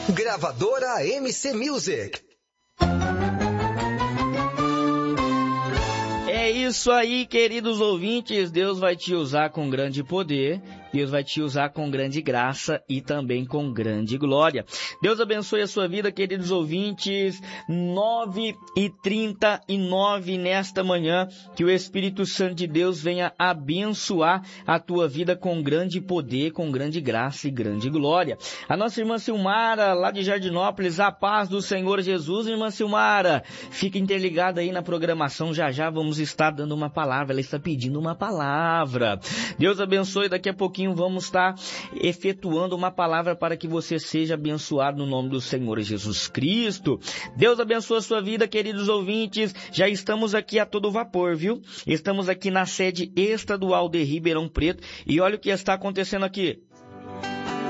Gravadora MC Music. É isso aí, queridos ouvintes. Deus vai te usar com grande poder. Deus vai te usar com grande graça e também com grande glória. Deus abençoe a sua vida, queridos ouvintes. 9h39 nesta manhã. Que o Espírito Santo de Deus venha abençoar a tua vida com grande poder, com grande graça e grande glória. A nossa irmã Silmara, lá de Jardinópolis, a paz do Senhor Jesus. Irmã Silmara, fica interligada aí na programação. Já já vamos estar dando uma palavra. Ela está pedindo uma palavra. Deus abençoe. Daqui a pouquinho vamos estar efetuando uma palavra para que você seja abençoado no nome do Senhor Jesus Cristo. Deus abençoe a sua vida, queridos ouvintes. Já estamos aqui a todo vapor, viu? Estamos aqui na sede estadual de Ribeirão Preto e olha o que está acontecendo aqui.